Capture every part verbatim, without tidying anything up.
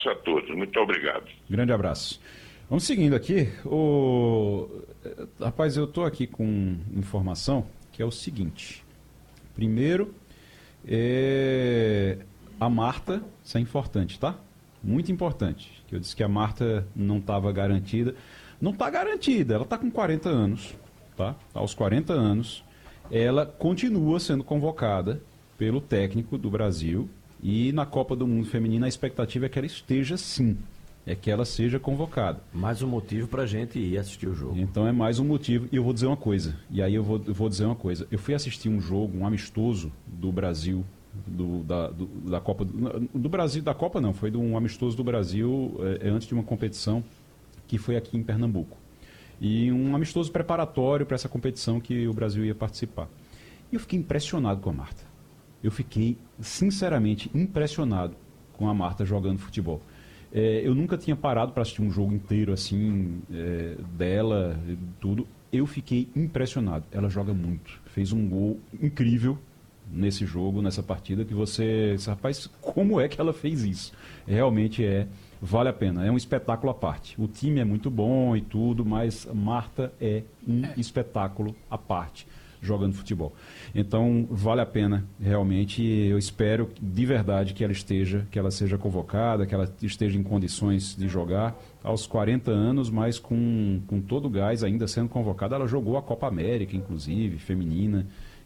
a todos. Muito obrigado. Grande abraço. Vamos seguindo aqui. O... Rapaz, eu estou aqui com informação que é o seguinte. Primeiro, é... a Marta, isso é importante, tá? Muito importante. Que eu disse que a Marta não estava garantida. Não está garantida, ela está com quarenta anos, tá? Aos quarenta anos, ela continua sendo convocada pelo técnico do Brasil e na Copa do Mundo Feminina a expectativa é que ela esteja sim, é que ela seja convocada. Mais um motivo para a gente ir assistir o jogo. Então é mais um motivo, e eu vou dizer uma coisa, e aí eu vou, eu vou dizer uma coisa, eu fui assistir um jogo, um amistoso do Brasil, do, da, do, da Copa, do, do Brasil, da Copa não, foi de um amistoso do Brasil é, antes de uma competição que foi aqui em Pernambuco. E um amistoso preparatório para essa competição que o Brasil ia participar. E eu fiquei impressionado com a Marta. Eu fiquei, sinceramente, impressionado com a Marta jogando futebol. É, eu nunca tinha parado para assistir um jogo inteiro assim, é, dela, tudo. Eu fiquei impressionado. Ela joga muito. Fez um gol incrível nesse jogo, nessa partida, que você... Rapaz, como é que ela fez isso? Realmente é... Vale a pena, é um espetáculo à parte. O time é muito bom e tudo, mas Marta é um é. espetáculo à parte, jogando futebol. Então, vale a pena, realmente. Eu espero de verdade que ela esteja, que ela seja convocada, que ela esteja em condições de jogar aos quarenta anos, mas com, com todo o gás ainda sendo convocada. Ela jogou a Copa América, inclusive, feminina.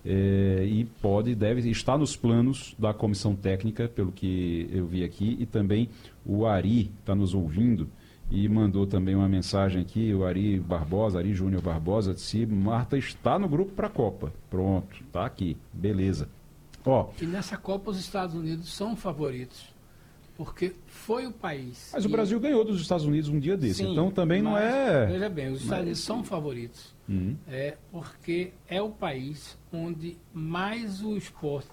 É, e pode, deve estar nos planos da comissão técnica, pelo que eu vi aqui, e também o Ari está nos ouvindo e mandou também uma mensagem aqui, o Ari Barbosa, Ari Júnior Barbosa, disse: Marta está no grupo para a Copa. Pronto, está aqui, beleza. Ó, e nessa Copa os Estados Unidos são favoritos, porque foi o país. Mas e... o Brasil ganhou dos Estados Unidos um dia desse, sim, então também não é... Veja bem, os Estados Unidos são favoritos. Uhum. É porque é o país onde mais o esporte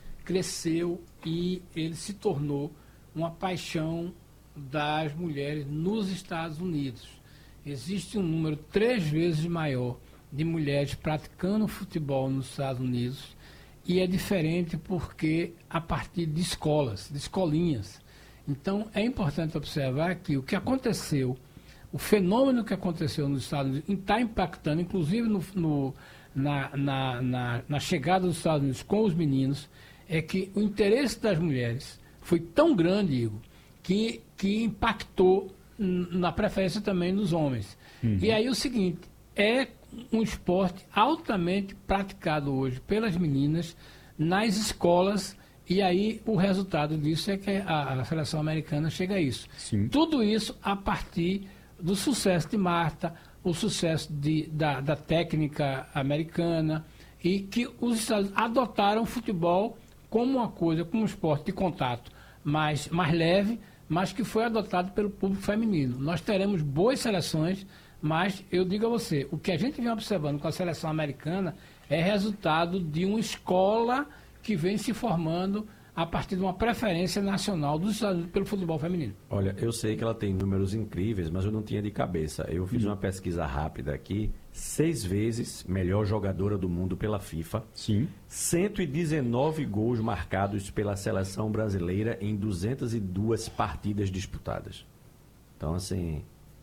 cresceu e ele se tornou uma paixão das mulheres nos Estados Unidos. Existe um número três vezes maior de mulheres praticando futebol nos Estados Unidos, e é diferente porque a partir de escolas, de escolinhas. Então é importante observar que o que aconteceu, o fenômeno que aconteceu nos Estados Unidos está impactando, inclusive no, no, na, na, na, na chegada dos Estados Unidos com os meninos, é que o interesse das mulheres foi tão grande, Igor, que, que impactou na preferência também dos homens. Uhum. E aí o seguinte, é um esporte altamente praticado hoje pelas meninas nas escolas, e aí o resultado disso é que a, a seleção americana chega a isso. Sim. Tudo isso a partir do sucesso de Marta, o sucesso de, da, da técnica americana, e que os Estados Unidos adotaram o futebol como uma coisa, como um esporte de contato mais, mais leve, mas que foi adotado pelo público feminino. Nós teremos boas seleções, mas eu digo a você, o que a gente vem observando com a seleção americana é resultado de uma escola que vem se formando a partir de uma preferência nacional dos Estados Unidos pelo futebol feminino. Olha, eu sei que ela tem números incríveis, mas eu não tinha de cabeça. Eu fiz uma pesquisa rápida aqui, seis vezes melhor jogadora do mundo pela FIFA. Sim. cento e dezenove gols marcados pela seleção brasileira em duzentas e duas partidas disputadas. Então, assim...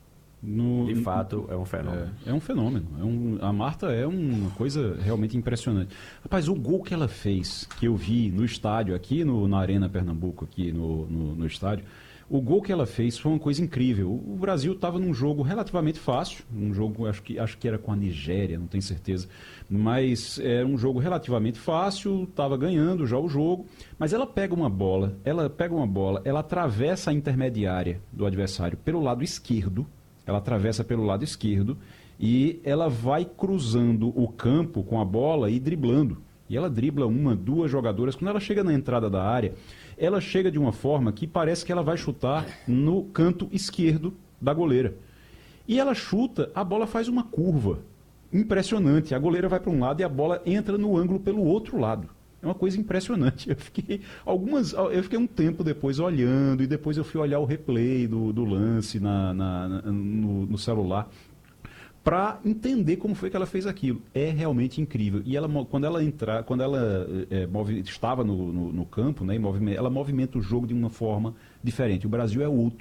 No, de fato, é um fenômeno. É, é um fenômeno. É um, a Marta é uma coisa realmente impressionante. Rapaz, o gol que ela fez, que eu vi no estádio, aqui no, na Arena Pernambuco, aqui no, no, no estádio, o gol que ela fez foi uma coisa incrível. O, o Brasil estava num jogo relativamente fácil, um jogo, acho que, acho que era com a Nigéria, não tenho certeza, mas era um jogo relativamente fácil, estava ganhando já o jogo, mas ela pega uma bola, ela pega uma bola, ela atravessa a intermediária do adversário pelo lado esquerdo. Ela atravessa pelo lado esquerdo e ela vai cruzando o campo com a bola e driblando. E ela dribla uma, duas jogadoras. Quando ela chega na entrada da área, ela chega de uma forma que parece que ela vai chutar no canto esquerdo da goleira. E ela chuta, a bola faz uma curva impressionante. A goleira vai para um lado e a bola entra no ângulo pelo outro lado. É uma coisa impressionante. Eu fiquei, algumas, eu fiquei um tempo depois olhando, e depois eu fui olhar o replay do, do lance na, na, na, no, no celular. para entender como foi que ela fez aquilo. É realmente incrível. E ela, quando ela entrar, quando ela é, movi, estava no, no, no campo, né, movimenta, ela movimenta o jogo de uma forma diferente. O Brasil é outro.